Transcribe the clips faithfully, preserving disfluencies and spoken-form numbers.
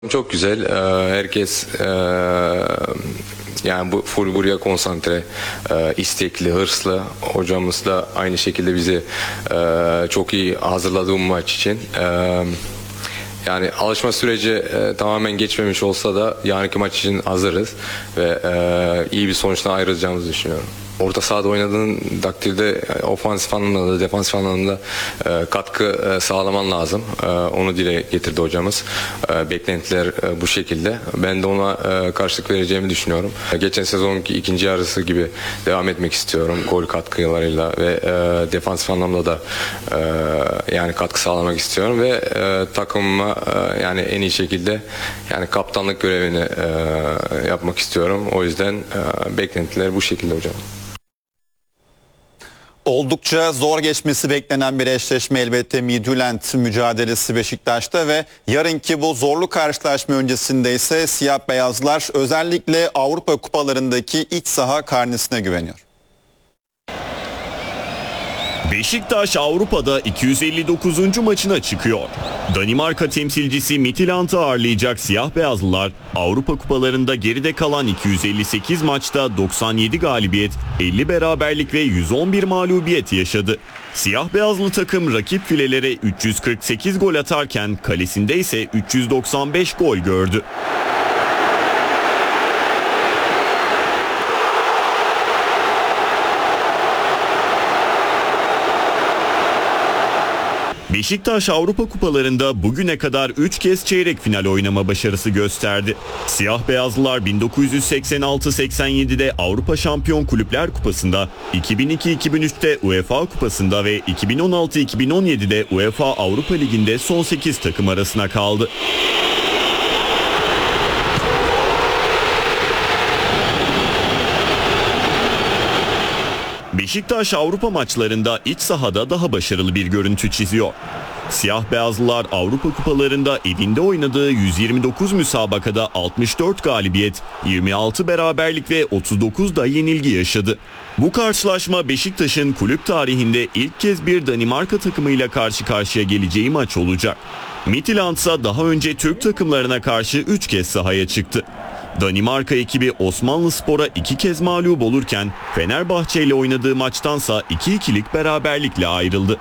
Çok güzel. Ee, Herkes ee, yani bu full buraya konsantre, ee, istekli, hırslı. Hocamız da aynı şekilde bizi ee, çok iyi hazırladı bu maç için. Ee, Yani alışma süreci e, tamamen geçmemiş olsa da yarınki maç için hazırız ve e, iyi bir sonuçtan ayrılacağımızı düşünüyorum. Orta sahada oynadığın takdirde e, ofansif anlamda da defansif anlamda e, katkı e, sağlaman lazım. E, onu dile getirdi hocamız. E, beklentiler e, bu şekilde. Ben de ona e, karşılık vereceğimi düşünüyorum. E, geçen sezonki ikinci yarısı gibi devam etmek istiyorum. Gol katkılarıyla ve e, defansif anlamda da e, yani katkı sağlamak istiyorum ve e, takımıma e, yani en iyi şekilde yani kaptanlık görevini e, yapmak istiyorum. O yüzden e, beklentiler bu şekilde hocam. Oldukça zor geçmesi beklenen bir eşleşme elbette Midtjylland mücadelesi Beşiktaş'ta ve yarınki bu zorlu karşılaşma öncesinde ise siyah beyazlar özellikle Avrupa kupalarındaki iç saha karnesine güveniyor. Beşiktaş Avrupa'da iki yüz elli dokuzuncu maçına çıkıyor. Danimarka temsilcisi Midtjylland'ı ağırlayacak siyah beyazlılar Avrupa kupalarında geride kalan iki yüz elli sekiz maçta doksan yedi galibiyet, elli beraberlik ve yüz on bir mağlubiyet yaşadı. Siyah beyazlı takım rakip filelere üç yüz kırk sekiz gol atarken kalesinde ise üç yüz doksan beş gol gördü. Beşiktaş Avrupa kupalarında bugüne kadar üç kez çeyrek final oynama başarısı gösterdi. Siyah beyazlılar bin dokuz yüz seksen altı seksen yedi'de Avrupa Şampiyon Kulüpler Kupası'nda, iki bin iki iki bin üç'te UEFA Kupası'nda ve iki bin on altı iki bin on yedi'de UEFA Avrupa Ligi'nde son sekiz takım arasına kaldı. Beşiktaş Avrupa maçlarında iç sahada daha başarılı bir görüntü çiziyor. Siyah beyazlılar Avrupa kupalarında evinde oynadığı yüz yirmi dokuz müsabakada altmış dört galibiyet, yirmi altı beraberlik ve otuz dokuz da yenilgi yaşadı. Bu karşılaşma Beşiktaş'ın kulüp tarihinde ilk kez bir Danimarka takımıyla karşı karşıya geleceği maç olacak. Midtjylland ise daha önce Türk takımlarına karşı üç kez sahaya çıktı. Danimarka ekibi Osmanlıspor'a iki kez mağlup olurken Fenerbahçe ile oynadığı maçtansa iki ikilik beraberlikle ayrıldı.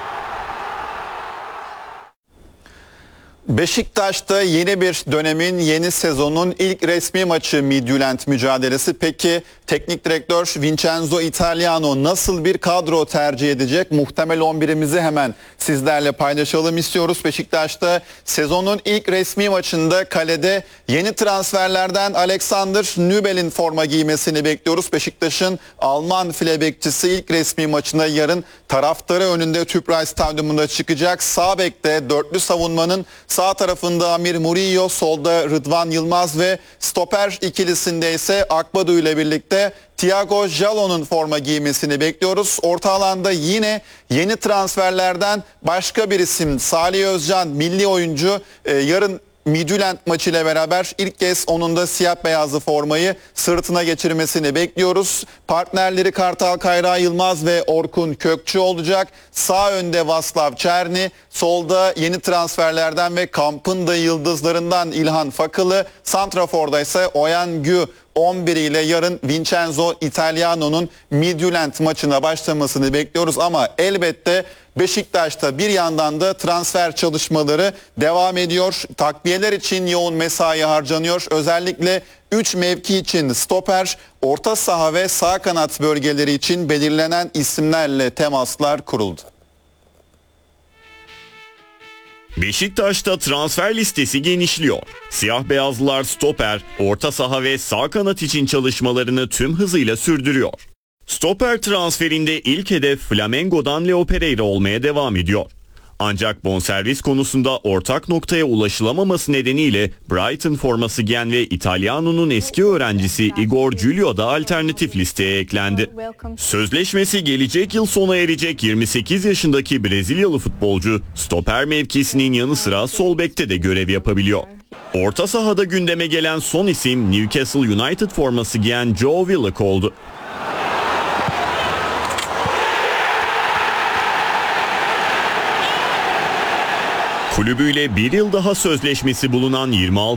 Beşiktaş'ta yeni bir dönemin, yeni sezonun ilk resmi maçı Midtjylland mücadelesi. Peki teknik direktör Vincenzo Italiano nasıl bir kadro tercih edecek? Muhtemel on birimizi hemen sizlerle paylaşalım istiyoruz. Beşiktaş'ta sezonun ilk resmi maçında kalede yeni transferlerden Alexander Nübel'in forma giymesini bekliyoruz. Beşiktaş'ın Alman file bekçisi ilk resmi maçına yarın taraftarı önünde Tüpraş Stadyumunda çıkacak. Sağ bekte dörtlü savunmanın sağ tarafında Amir Murillo, solda Rıdvan Yılmaz ve stoper ikilisinde ise Akbadu ile birlikte Thiago Jaló'nun forma giymesini bekliyoruz. Orta alanda yine yeni transferlerden başka bir isim Salih Özcan, milli oyuncu, ee, yarın Midtjylland maçıyla beraber ilk kez onun da siyah beyazlı formayı sırtına geçirmesini bekliyoruz. Partnerleri Kartal Kayra Yılmaz ve Orkun Kökçü olacak. Sağ önde Vaslav Çerni, solda yeni transferlerden ve kampın da yıldızlarından İlhan Fakılı, santraforda ise Oyan Gü on bir ile yarın Vincenzo Italiano'nun Midtjylland maçına başlamasını bekliyoruz ama elbette Beşiktaş'ta bir yandan da transfer çalışmaları devam ediyor. Takviyeler için yoğun mesai harcanıyor. Özellikle üç mevki için stoper, orta saha ve sağ kanat bölgeleri için belirlenen isimlerle temaslar kuruldu. Beşiktaş'ta transfer listesi genişliyor. Siyah beyazlılar stoper, orta saha ve sağ kanat için çalışmalarını tüm hızıyla sürdürüyor. Stoper transferinde ilk hedef Flamengo'dan Leo Pereira olmaya devam ediyor. Ancak bonservis konusunda ortak noktaya ulaşılamaması nedeniyle Brighton forması giyen ve Italiano'nun eski öğrencisi Igor Giulio da alternatif listeye eklendi. Sözleşmesi gelecek yıl sona erecek yirmi sekiz yaşındaki Brezilyalı futbolcu stoper mevkisinin yanı sıra sol bekte de görev yapabiliyor. Orta sahada gündeme gelen son isim Newcastle United forması giyen Joe Willock oldu. Kulübüyle bir yıl daha sözleşmesi bulunan yirmi altı